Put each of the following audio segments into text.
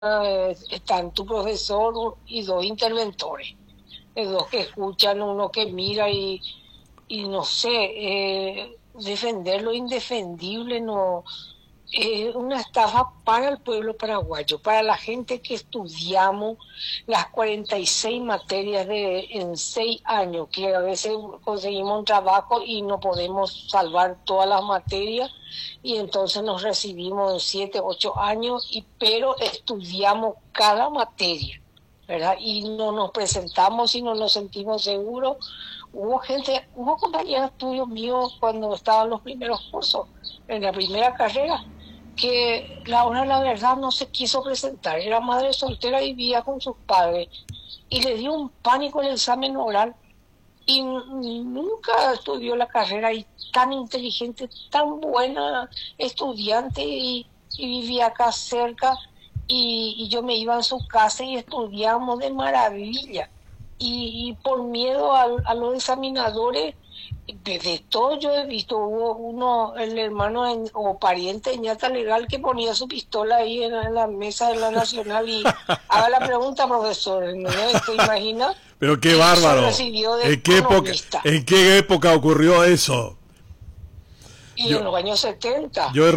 están tu profesor y dos interventores, dos que escuchan, uno que mira y no sé, defender lo indefendible no es una estafa para el pueblo paraguayo, para la gente que estudiamos las 46 materias en 6 años, que a veces conseguimos un trabajo y no podemos salvar todas las materias, y entonces nos recibimos en 7, 8 años, pero estudiamos cada materia, ¿verdad? Y no nos presentamos y no nos sentimos seguros. Hubo compañeros de estudios míos cuando estaban los primeros cursos, en la primera carrera, que la verdad no se quiso presentar. Era madre soltera, vivía con sus padres y le dio un pánico el examen oral y nunca estudió la carrera, y tan inteligente, tan buena estudiante, y vivía acá cerca, y yo me iba a su casa y estudiábamos de maravilla. Y por miedo a los examinadores, de todo yo he visto, hubo uno, el hermano o pariente de ñata legal, que ponía su pistola ahí en la mesa de la Nacional y haga la pregunta, profesor, ¿no? ¿Te imaginas? Pero qué bárbaro. ¿En qué época ocurrió eso? Y en los años 70. Yo he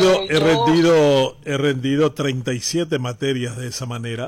rendido 37 materias de esa manera.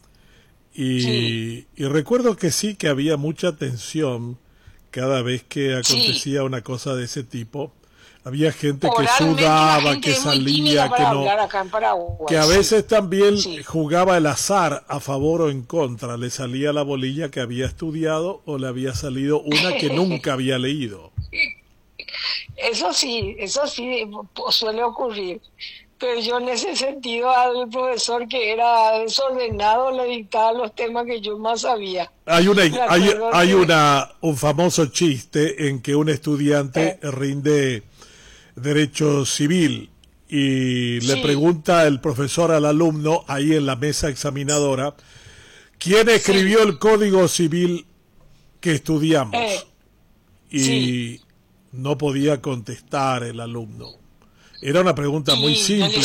Y recuerdo que sí, que había mucha tensión cada vez que acontecía una cosa de ese tipo. Había gente que sudaba, que salía, que no, que a veces también jugaba el azar a favor o en contra. Le salía la bolilla que había estudiado o le había salido una que nunca había leído. Eso sí suele ocurrir. Pero yo en ese sentido al profesor, que era desordenado, le dictaba los temas que yo más sabía. Hay un famoso chiste en que un estudiante rinde derecho civil y le pregunta el profesor al alumno ahí en la mesa examinadora: ¿quién escribió el Código Civil que estudiamos? Y no podía contestar el alumno. Era una pregunta muy simple,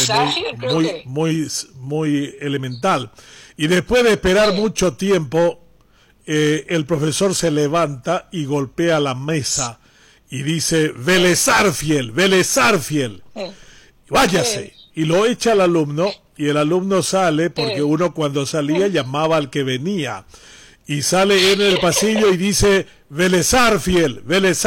muy elemental. Y después de esperar mucho tiempo, el profesor se levanta y golpea la mesa y dice: Vélez Sarsfield, váyase. Y lo echa al alumno, y el alumno sale, porque uno cuando salía llamaba al que venía. Y sale en el pasillo y dice: Vélez Sarsfield,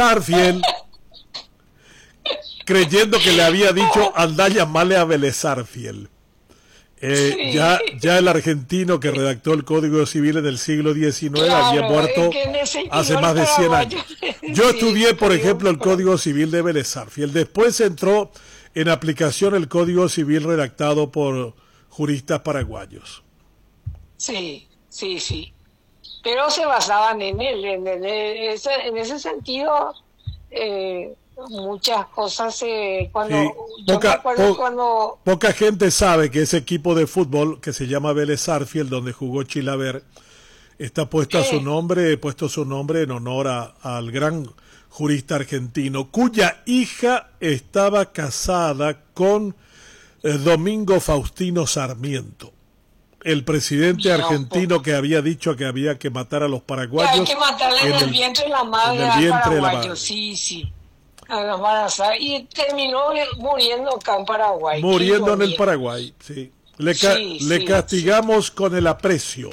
creyendo que le había dicho: anda, llamarle a Vélez Sarsfield. Ya el argentino que redactó el Código Civil en el siglo XIX había muerto hace más de 100 años. Yo estudié, por ejemplo, el Código Civil de Vélez Sarsfield. Después entró en aplicación el Código Civil redactado por juristas paraguayos. Sí. Pero se basaban en él. En ese sentido, muchas cosas. Poca gente sabe que ese equipo de fútbol que se llama Vélez Sarsfield, donde jugó Chilaver, está puesto su nombre en honor al gran jurista argentino, cuya hija estaba casada con Domingo Faustino Sarmiento, el presidente argentino que había dicho que había que matar a los paraguayos. Hay que matarle en el vientre de la madre al paraguayo. Sí. Y terminó muriendo acá en Paraguay. Muriendo en el Paraguay, sí. Le castigamos con el aprecio.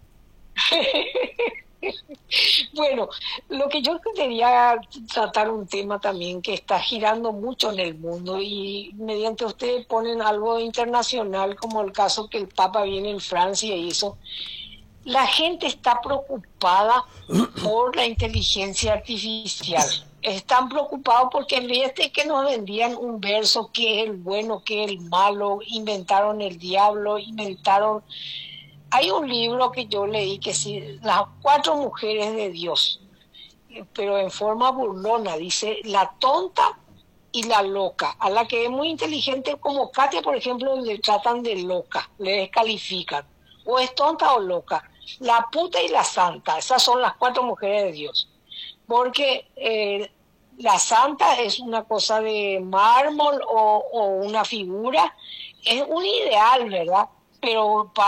Bueno, lo que yo quería tratar, un tema también que está girando mucho en el mundo, y mediante ustedes ponen algo internacional, como el caso que el Papa viene en Francia y eso. La gente está preocupada por la inteligencia artificial. Están preocupados porque en vez de que nos vendían un verso, que es el bueno, que es el malo, inventaron el diablo, Hay un libro que yo leí que sí, las 4 mujeres de Dios, pero en forma burlona, dice: la tonta y la loca. A la que es muy inteligente, como Katia, por ejemplo, le tratan de loca, le descalifican. O es tonta o loca. La puta y la santa, esas son las 4 mujeres de Dios. Porque la santa es una cosa de mármol o una figura, es un ideal, ¿verdad? pero